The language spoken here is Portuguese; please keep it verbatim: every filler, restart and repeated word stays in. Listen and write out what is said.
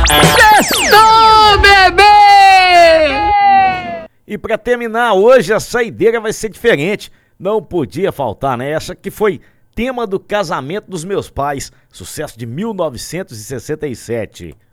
Sextou, bebê! E pra terminar, hoje a saideira vai ser diferente. Não podia faltar, né? Essa que foi tema do casamento dos meus pais. Sucesso de mil novecentos e sessenta e sete.